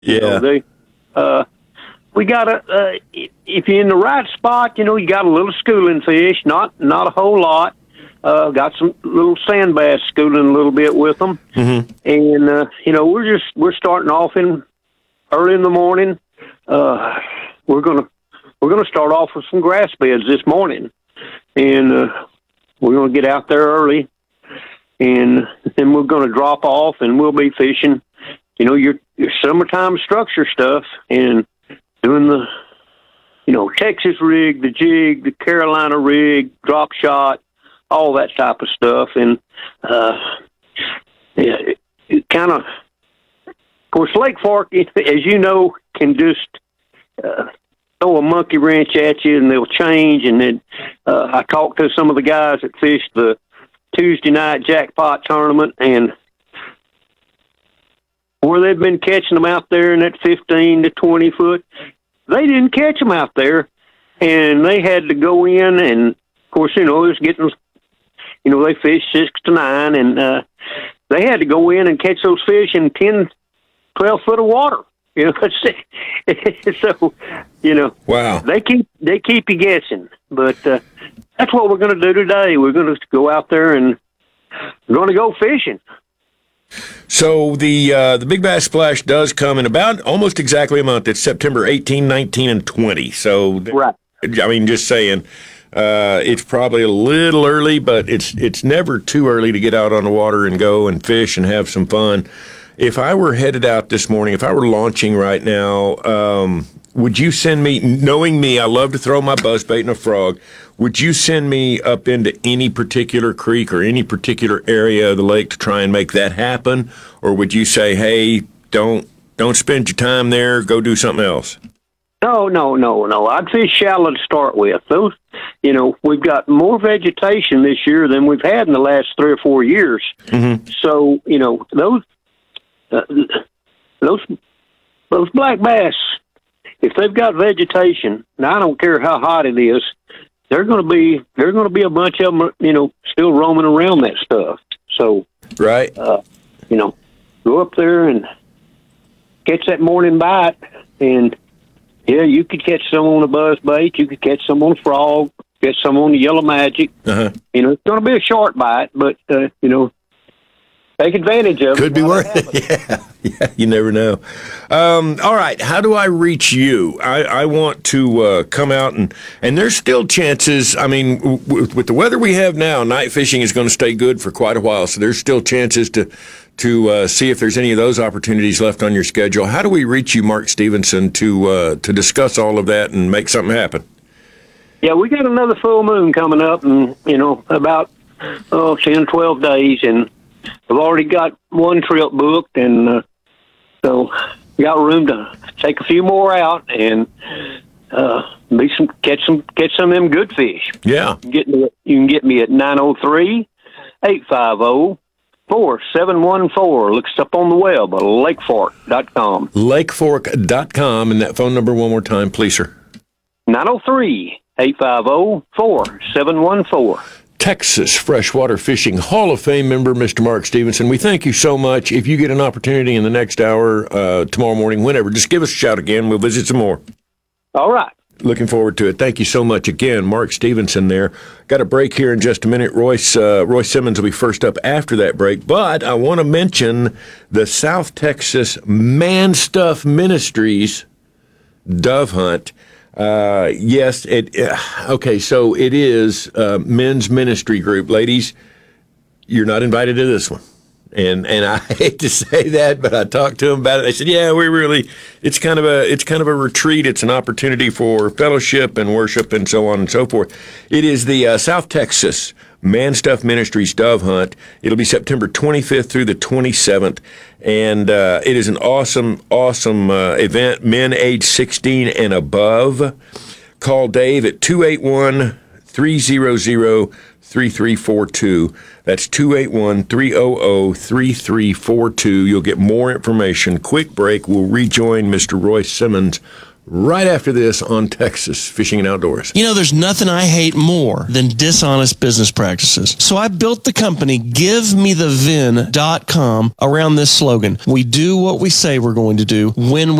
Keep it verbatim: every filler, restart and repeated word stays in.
Yeah. You know, they, uh, we got a, uh, if you're in the right spot, you know, you got a little schooling fish, not, not a whole lot. Uh, got some little sand bass schooling a little bit with them. Mm-hmm. And, uh, you know, we're just, we're starting off in early in the morning. Uh, we're going to, we're going to start off with some grass beds this morning. And, uh, we're going to get out there early, and then we're going to drop off, and we'll be fishing, you know, your, your summertime structure stuff, and doing the, you know, Texas rig, the jig, the Carolina rig, drop shot, all that type of stuff. And, uh, yeah, it, it kind of, of course, Lake Fork, as you know, can just uh, throw a monkey wrench at you, and they'll change. And then uh, I talked to some of the guys that fished the Tuesday night jackpot tournament, and where they've been catching them out there in that fifteen to twenty foot, they didn't catch them out there, and they had to go in, and of course, you know, it was getting, you know, they fished six to nine, and uh, they had to go in and catch those fish in ten, twelve foot of water. You know, so, you know, wow, they keep they keep you guessing. But uh, that's what we're going to do today. We're going to go out there and we're going to go fishing. So the uh, the Big Bass Splash does come in about almost exactly a month. It's September eighteenth, nineteenth, and twentieth. So, right. I mean, just saying, uh, it's probably a little early, but it's it's never too early to get out on the water and go and fish and have some fun. If I were headed out this morning, if I were launching right now, um, would you send me, knowing me, I love to throw my buzzbait in a frog, would you send me up into any particular creek or any particular area of the lake to try and make that happen? Or would you say, hey, don't don't spend your time there, go do something else? No, no, no, no. I'd fish shallow to start with. Those, you know, we've got more vegetation this year than we've had in the last three or four years. Mm-hmm. So, you know, those, uh, those, those black bass, if they've got vegetation, now I don't care how hot it is, they're going to be, there's going to be a bunch of them, you know, still roaming around that stuff. So, right, uh, you know, go up there and catch that morning bite, and yeah, you could catch some on a buzzbait, you could catch some on a frog, catch some on the yellow magic. Uh-huh. You know, it's going to be a short bite, but uh, you know, take advantage of it. Could be worth it. Yeah, yeah, you never know. Um, all right, how do I reach you? I, I want to uh, come out, and, and there's still chances. I mean, w- with the weather we have now, night fishing is going to stay good for quite a while, so there's still chances to to uh, see if there's any of those opportunities left on your schedule. How do we reach you, Mark Stevenson, to uh, to discuss all of that and make something happen? Yeah, we got another full moon coming up, and you know, about oh, ten, twelve days, and I've already got one trip booked, and uh, so we got room to take a few more out and uh, be some catch some catch some of them good fish. Yeah, you can get me, you can get me at nine oh three, eight five oh, four seven one four. Look us up on the web at lake fork dot com. lake fork dot com, and that phone number one more time, please, sir. nine oh three, eight five oh, four seven one four. Texas Freshwater Fishing Hall of Fame member, Mister Mark Stevenson. We thank you so much. If you get an opportunity in the next hour, uh, tomorrow morning, whenever, just give us a shout again. We'll visit some more. All right. Looking forward to it. Thank you so much again, Mark Stevenson there. Got a break here in just a minute. Royce, uh, Royce Simmons will be first up after that break. But I want to mention the South Texas Man Stuff Ministries dove hunt. Uh, yes, it, uh, okay, so it is a men's ministry group. Ladies, you're not invited to this one. And and I hate to say that, but I talked to them about it. They said, yeah, we really, it's kind of a it's kind of a retreat. It's an opportunity for fellowship and worship and so on and so forth. It is the uh, South Texas Man Stuff Ministries Dove Hunt. It'll be September twenty-fifth through the twenty-seventh. And uh, it is an awesome, awesome uh, event, men age sixteen and above. Call Dave at two eight one, three hundred, three three four two. That's two eight one, three hundred, three three four two. You'll get more information. Quick break. We'll rejoin Mister Royce Simmons right after this on Texas Fishing and Outdoors. You know, there's nothing I hate more than dishonest business practices. So I built the company give me the vin dot com around this slogan. We do what we say we're going to do when we